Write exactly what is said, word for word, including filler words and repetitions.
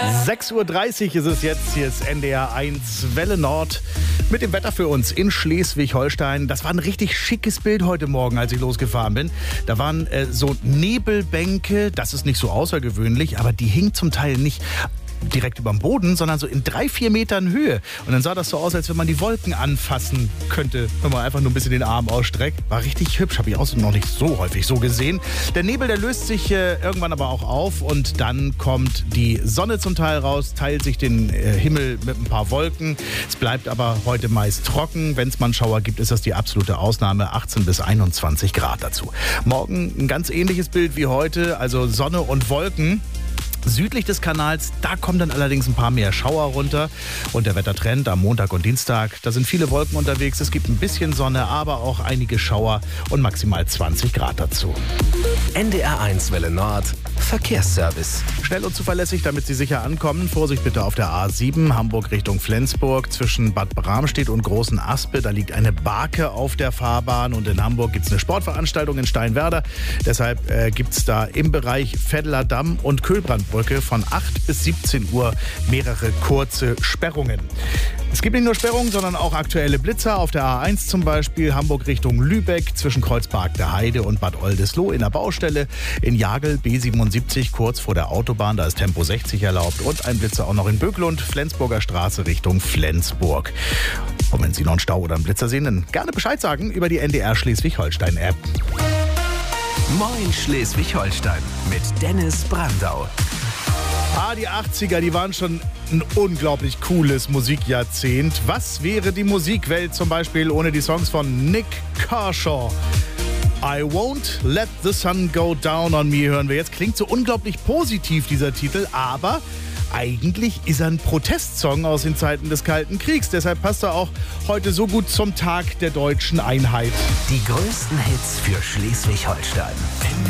sechs Uhr dreißig ist es jetzt. Hier ist N D R eins Welle Nord mit dem Wetter für uns in Schleswig-Holstein. Das war ein richtig schickes Bild heute Morgen, als ich losgefahren bin. Da waren äh, so Nebelbänke. Das ist nicht so außergewöhnlich, aber die hingen zum Teil nicht direkt über dem Boden, sondern so in drei, vier Metern Höhe. Und dann sah das so aus, als wenn man die Wolken anfassen könnte, wenn man einfach nur ein bisschen den Arm ausstreckt. War richtig hübsch, habe ich auch noch nicht so häufig so gesehen. Der Nebel, der löst sich äh, irgendwann aber auch auf und dann kommt die Sonne zum Teil raus, teilt sich den äh, Himmel mit ein paar Wolken. Es bleibt aber heute meist trocken. Wenn es mal einen Schauer gibt, ist das die absolute Ausnahme. achtzehn bis einundzwanzig Grad dazu. Morgen ein ganz ähnliches Bild wie heute, also Sonne und Wolken. Südlich des Kanals, da kommen dann allerdings ein paar mehr Schauer runter. Und der Wettertrend am Montag und Dienstag, da sind viele Wolken unterwegs. Es gibt ein bisschen Sonne, aber auch einige Schauer und maximal zwanzig Grad dazu. N D R eins Welle Nord, Verkehrsservice. Schnell und zuverlässig, damit Sie sicher ankommen. Vorsicht bitte auf der A sieben, Hamburg Richtung Flensburg. Zwischen Bad Bramstedt und Großen Aspe, da liegt eine Barke auf der Fahrbahn. Und in Hamburg gibt es eine Sportveranstaltung in Steinwerder. Deshalb äh, gibt es da im Bereich Veddeler Damm und Köhlbrandbrücke von acht bis siebzehn Uhr mehrere kurze Sperrungen. Es gibt nicht nur Sperrungen, sondern auch aktuelle Blitzer. Auf der A eins zum Beispiel, Hamburg Richtung Lübeck, zwischen Kreuzberg der Heide und Bad Oldesloe in der Baustelle. In Jagel B siebenundsiebzig, kurz vor der Autobahn, da ist Tempo sechzig erlaubt. Und ein Blitzer auch noch in Böglund, Flensburger Straße Richtung Flensburg. Und wenn Sie noch einen Stau oder einen Blitzer sehen, dann gerne Bescheid sagen über die N D R Schleswig-Holstein-App. Moin Schleswig-Holstein mit Dennis Brandau. Ah, die achtziger, die waren schon ein unglaublich cooles Musikjahrzehnt. Was wäre die Musikwelt zum Beispiel ohne die Songs von Nick Kershaw? I Won't Let the Sun Go Down on Me hören wir jetzt. Klingt so unglaublich positiv, dieser Titel, aber eigentlich ist er ein Protestsong aus den Zeiten des Kalten Kriegs. Deshalb passt er auch heute so gut zum Tag der deutschen Einheit. Die größten Hits für Schleswig-Holstein.